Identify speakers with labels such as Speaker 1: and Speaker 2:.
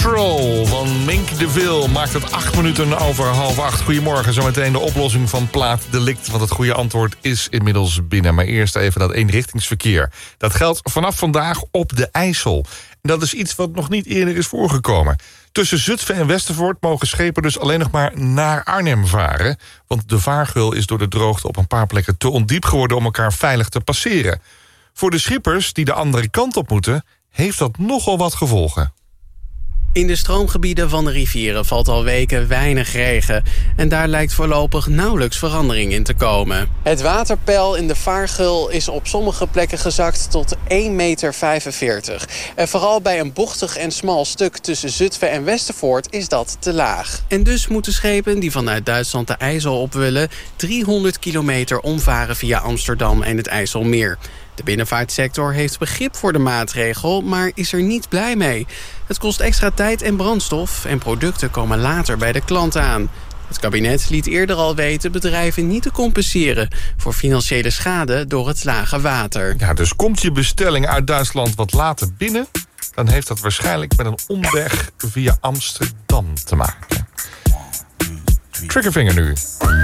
Speaker 1: Control van Mink de Vil maakt het 8 minuten over 7:30. Goedemorgen, zometeen de oplossing van plaatdelict. Want het goede antwoord is inmiddels binnen. Maar eerst even dat eenrichtingsverkeer. Dat geldt vanaf vandaag op de IJssel. En dat is iets wat nog niet eerder is voorgekomen. Tussen Zutphen en Westervoort mogen schepen dus alleen nog maar naar Arnhem varen. Want de vaargeul is door de droogte op een paar plekken te ondiep geworden om elkaar veilig te passeren. Voor de schippers die de andere kant op moeten, heeft dat nogal wat gevolgen.
Speaker 2: In de stroomgebieden van de rivieren valt al weken weinig regen. En daar lijkt voorlopig nauwelijks verandering in te komen. Het waterpeil in de vaargeul is op sommige plekken gezakt tot 1,45 meter. En vooral bij een bochtig en smal stuk tussen Zutphen en Westervoort is dat te laag. En dus moeten schepen die vanuit Duitsland de IJssel op willen 300 kilometer omvaren via Amsterdam en het IJsselmeer. De binnenvaartsector heeft begrip voor de maatregel, maar is er niet blij mee. Het kost extra tijd en brandstof en producten komen later bij de klant aan. Het kabinet liet eerder al weten bedrijven niet te compenseren voor financiële schade door het lage water.
Speaker 1: Ja, dus komt je bestelling uit Duitsland wat later binnen, dan heeft dat waarschijnlijk met een omweg via Amsterdam te maken. Triggervinger nu.